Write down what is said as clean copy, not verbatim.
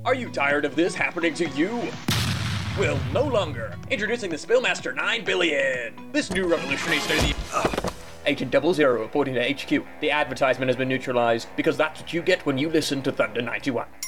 Are you tired of this happening to you? Well, no longer. Introducing the Spillmaster 9 billion. This new revolutionary state-of-the... Agent 00 reporting to HQ. The advertisement has been neutralized because that's what you get when you listen to Thunder 91.